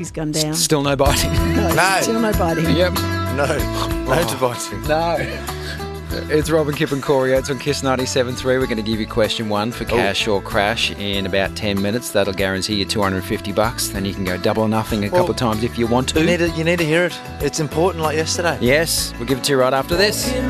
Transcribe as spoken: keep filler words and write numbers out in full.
He's gone down. Still no biting. No, No. still no biting. Yep. No, no to biting. No. It's Robin, Kip and Corey Oates on Kiss ninety-seven point three. We're going to give you question one for cash or crash in about ten minutes. That'll guarantee you two hundred fifty bucks. Then you can go double or nothing a Well, couple of times if you want to. You need to, you need to hear it. It's important like yesterday. Yes, we'll give it to you right after this.